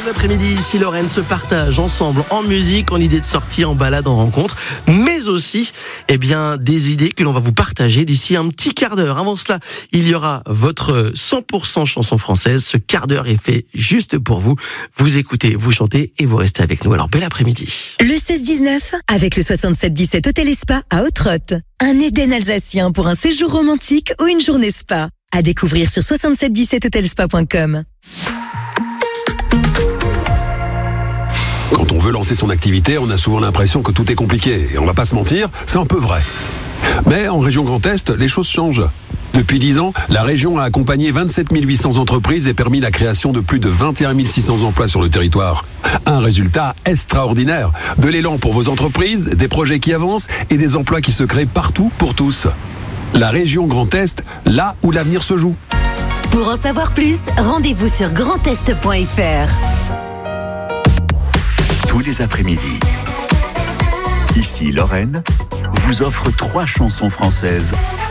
L'après-midi, ici Lorraine se partage ensemble en musique, en idées de sortie, en balade, en rencontre, mais aussi des idées que l'on va vous partager d'ici un petit quart d'heure. Avant cela, il y aura votre 100% chanson française. Ce quart d'heure est fait juste pour vous. Vous écoutez, vous chantez et vous restez avec nous. Alors, bel après-midi. Le 16-19 avec le 67-17 Hôtel et Spa à Haute-Rotte. Un Éden alsacien pour un séjour romantique ou une journée spa. À découvrir sur 6717hotelspa.com. Quand on veut lancer son activité, on a souvent l'impression que tout est compliqué. Et on va pas se mentir, c'est un peu vrai. Mais en région Grand Est, les choses changent. Depuis 10 ans, la région a accompagné 27 800 entreprises et permis la création de plus de 21 600 emplois sur le territoire. Un résultat extraordinaire. De l'élan pour vos entreprises, des projets qui avancent et des emplois qui se créent partout pour tous. La région Grand Est, là où l'avenir se joue. Pour en savoir plus, rendez-vous sur grandest.fr. Tous les après-midi, ici Lorraine vous offre 3 chansons françaises